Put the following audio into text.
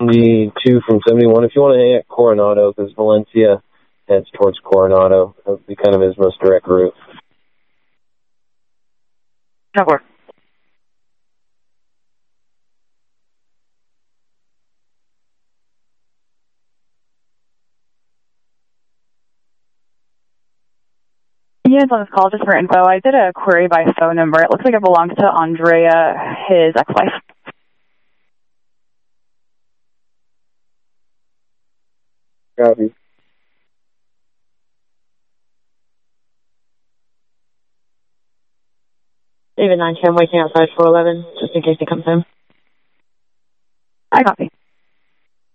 72 from 71. If you want to hang at Coronado, because Valencia heads towards Coronado. That would be kind of his most direct route. Over. Units on this call, just for info, I did a query by phone number. It looks like it belongs to Andrea, his ex-wife. Copy. David 910 waiting outside 411, just in case he comes home. I copy.